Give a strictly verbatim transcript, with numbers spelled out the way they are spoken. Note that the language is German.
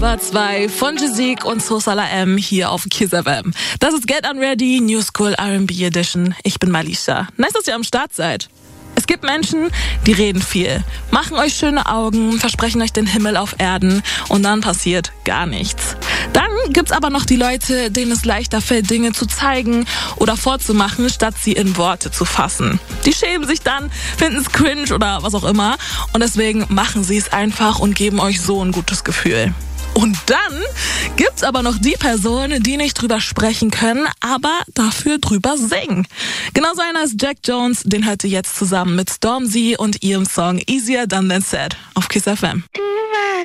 war zwei von Jazik und Sosala M hier auf Kiss F M. Das ist Get Unready, New School R and B Edition. Ich bin Malisha. Nice, dass ihr am Start seid. Es gibt Menschen, die reden viel, machen euch schöne Augen, versprechen euch den Himmel auf Erden und dann passiert gar nichts. Dann gibt's aber noch die Leute, denen es leichter fällt, Dinge zu zeigen oder vorzumachen, statt sie in Worte zu fassen. Die schämen sich dann, finden's cringe oder was auch immer und deswegen machen sie es einfach und geben euch so ein gutes Gefühl. Und dann gibt's aber noch die Personen, die nicht drüber sprechen können, aber dafür drüber singen. Genauso einer ist Jack Jones, den hört ihr jetzt zusammen mit Stormzy und ihrem Song Easier Done Than Said auf Kiss F M.